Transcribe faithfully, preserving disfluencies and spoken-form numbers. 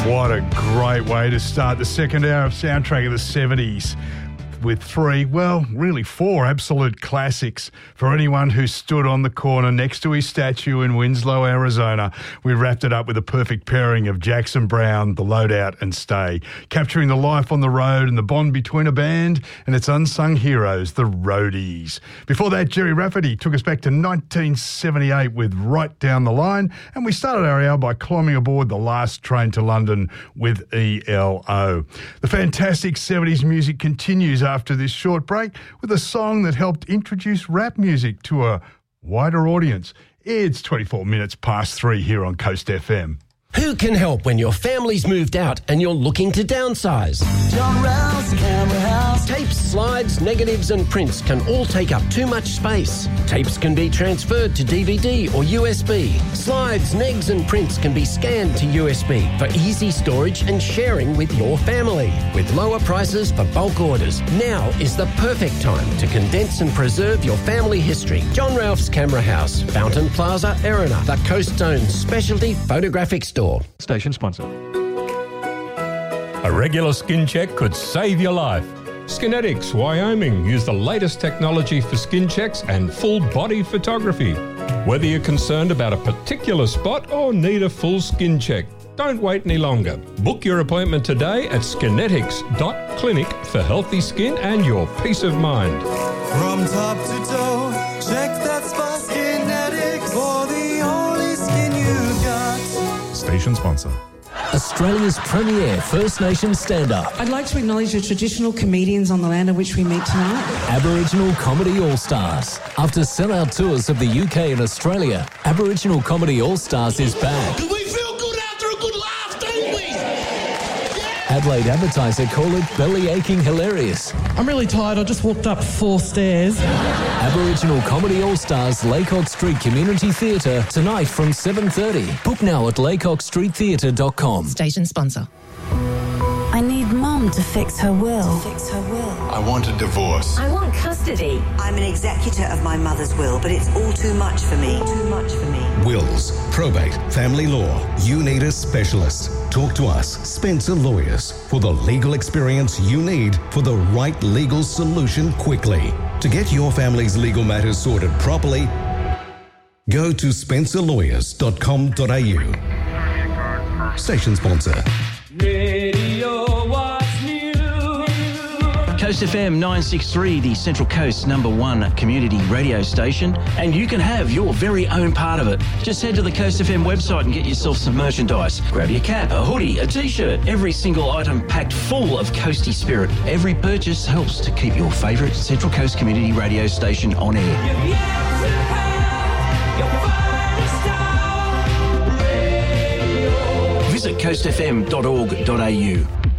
What a great way to start the second hour of Soundtrack of the seventies. With three, well, really four absolute classics for anyone who stood on the corner next to his statue in Winslow, Arizona. We wrapped it up with a perfect pairing of Jackson Browne, The Loadout and Stay, capturing the life on the road and the bond between a band and its unsung heroes, the Roadies. Before that, Gerry Rafferty took us back to nineteen seventy-eight with Right Down the Line, and we started our hour by climbing aboard the last train to London with E L O. The fantastic seventies music continues after this short break with a song that helped introduce rap music to a wider audience. It's twenty-four minutes past three here on Coast F M. Who can help when your family's moved out and you're looking to downsize? John Ralph's Camera House. Tapes, slides, negatives and prints can all take up too much space. Tapes can be transferred to D V D or U S B. Slides, negs and prints can be scanned to U S B for easy storage and sharing with your family. With lower prices for bulk orders, now is the perfect time to condense and preserve your family history. John Ralph's Camera House, Fountain Plaza, Erina, the Coast Zone's specialty photographic store. Station sponsor. A regular skin check could save your life. Skinetics Wyoming use the latest technology for skin checks and full body photography. Whether you're concerned about a particular spot or need a full skin check, don't wait any longer. Book your appointment today at skinetics dot clinic for healthy skin and your peace of mind. From top to toe, check that spot. Skinetics for the only skin you got. Station sponsor. Australia's premier First Nations stand-up. I'd like to acknowledge the traditional comedians on the land on which we meet tonight. Aboriginal Comedy All-Stars. After sell-out tours of the U K and Australia, Aboriginal Comedy All-Stars is back. We feel good after a good laugh, don't we? Yeah. Adelaide Advertiser call it belly-aching hilarious. I'm really tired. I just walked up four stairs. Aboriginal Comedy All-Stars, Laycock Street Community Theatre, tonight from seven thirty. Book now at laycock street theatre dot com. Station sponsor. I need Mum to fix her will. To fix her will. I want a divorce. I want custody. I'm an executor of my mother's will, but it's all too much for me. Too much for me. Wills, probate, family law. You need a specialist. Talk to us, Spencer Lawyers, for the legal experience you need for the right legal solution quickly. To get your family's legal matters sorted properly, go to spencer lawyers dot com dot a u. Station sponsor. Radio What's New. Coast F M nine sixty-three, the Central Coast's number one community radio station, and you can have your very own part of it. Just head to the Coast F M website and get yourself some merchandise. Grab your cap, a hoodie, a t-shirt, every single item packed full of coasty spirit. Every purchase helps to keep your favourite Central Coast community radio station on air. Visit coast f m dot org dot a u.